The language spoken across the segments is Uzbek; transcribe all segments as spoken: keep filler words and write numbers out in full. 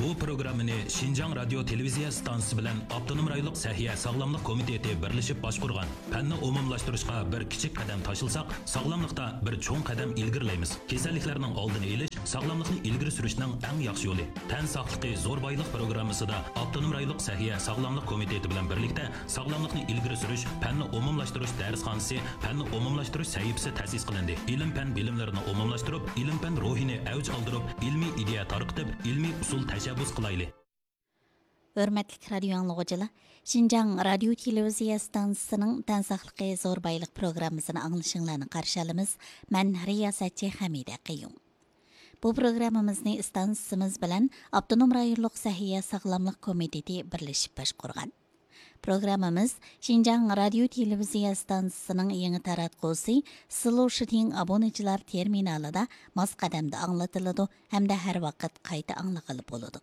Bu programmani Şinjan Radyo Televiziya stansiyasi bilan Avtonom rayonluq Sahiya Sağlamlık Komiteti birleşip başqurgan. Fanni umumlashtirishga bir kichik qadam tashilsak, sog'lomlikda bir cho'ng qadam ilgirlaymiz. Kasalliklarning oldini olish, sog'lomlikni ilgari surishning eng yaxshi yo'li. Tan sog'ligi zo'r boylik programmasida Avtonom rayonluq Sahiya Sağlamlık Komiteti bilan birlikda sog'lomlikni ilgari surish, fanni umumlashtirish darsxonasi, fanni umumlashtirish sahifasi ta'sis qilindi. Ilm-fan bilimlarini umumlashtirib, ilm-fan ruhini avj oldirib, ilmiy ideya tarqitib, ilmiy usul tashabbus qilayli. Hörmətli radio anlıqçılar, Şinjan Radio Televiziya stansiyasının Tansaxlıqı Zor Bayliq proqramısını anlaşınlarını qarşı alımız. Mən riyasətçi Hamida Qiyum. Bu proqramımızı stansiyamız bilan Avtonom rayonluq Sahiya Sağlamlıq Komiteti birləşib başqurğan. Proqramımız Şinjan Radio Televiziya stansiyasının yeni taratqusi Sloşiting abonechilar terminalida mos qadamda anlatıldı hamda har vaqt qayta anlaqılı boludu.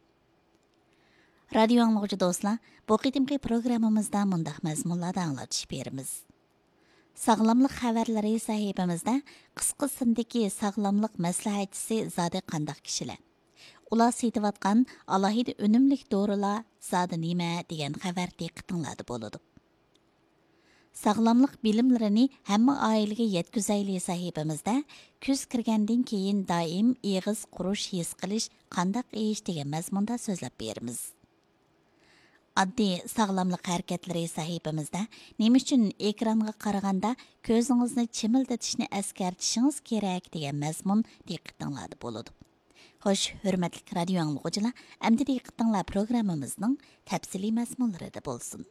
Radio anlıqçı dostlar, bu qitimki programımızda mundaq məzmunlarda anlatış berimiz. Sağlamlıq xəbərləri sahibimizdə qısqısındakı sağlamlıq məsləhətçisi zade qandaq kişilər. Ular setivatqan alohida önümlük dorilar zade nima degan xəbər diqqətinizdə boludu. Sağlamlıq bilimlərini hamma ailəyə yetkizayli sahibimizdə küz kirgandan keyin daim eg'iz qurush his qilish qandaq ish degan məzmunda so'zlab berimiz. Addi sağlamlıq hərəkətləri sahibimizdə nima üçün ekranga qaraganda ko'zingizni chimildatishni eskartishingiz kerak degan məzmun diqqətinizdə boludu. Xoş, hörmətli radio anlıqçılar, əmdi diqqətinizlər proqramımızın təfsili məzmunları da bolsun.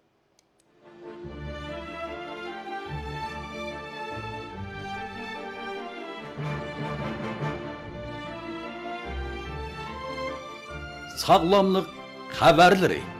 Sağlamlıq xəbərləri